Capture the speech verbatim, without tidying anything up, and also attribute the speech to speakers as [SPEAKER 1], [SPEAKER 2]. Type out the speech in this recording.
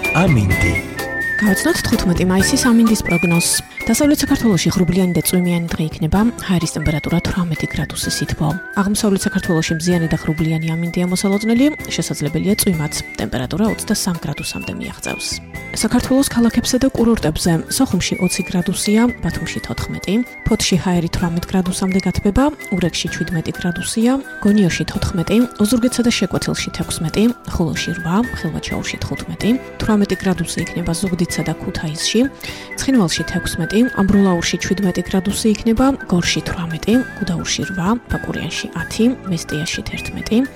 [SPEAKER 1] ამინდი.
[SPEAKER 2] გავაცნოთ თხუთმეტი მაისის ამინდის პროგნოზს. დასავლეთ საქართველოში ღრუბლიანი და წვიმიანი დღე იქნება, ჰაერის ტემპერატურა თვრამეტი გრადუსი სითბო. აღმოსავლეთ საქართველოში მზიანი და ღრუბლიანი ამინდია მოსალოდნელი, შესაძლებელია წვიმაც, ტემპერატურა ოცდასამ გრადუსამდე მიაღწევს. საქართველოს ქალაქებსა და კურორტებზე სოხუმში ოცი გრადუსია, ბათუმში თოთხმეტი, ფოთში ჰაერი თვრამეტ გრადუსამდე გათბება, ურეკში შვიდმეტი გრადუსია, გონიოში თოთხმეტი, ოზურგეთსა და შეკვეთილში ექვსმეტი, ხულოში რვა, ხილვაჩაურში თხუთმეტი, თვრამეტი გრადუსი იქნება ზუგდიდსა და ქუთაისში, ცხინვალში ექვსმეტი, ამბროლაურში შვიდმეტი გრადუსი იქნება, გორში თვრამეტი, გუდაურში რვა, ბაკურიანში ათი, მესტიაში ერთმეტი,